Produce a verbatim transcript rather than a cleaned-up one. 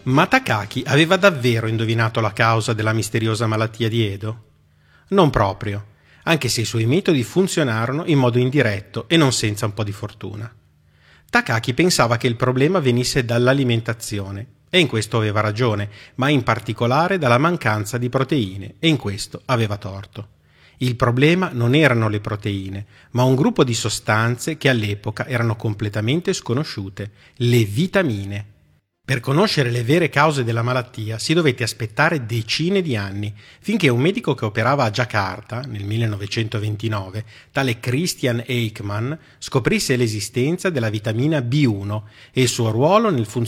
Ma Takaki aveva davvero indovinato la causa della misteriosa malattia di Edo? Non proprio, anche se i suoi metodi funzionarono in modo indiretto e non senza un po' di fortuna. Takaki pensava che il problema venisse dall'alimentazione, e in questo aveva ragione, ma in particolare dalla mancanza di proteine, e in questo aveva torto. Il problema non erano le proteine, ma un gruppo di sostanze che all'epoca erano completamente sconosciute, le vitamine. Per conoscere le vere cause della malattia si dovette aspettare decine di anni, finché un medico che operava a Giacarta, nel millenovecentoventinove, tale Christian Eichmann, scoprisse l'esistenza della vitamina B uno e il suo ruolo nel funzionamento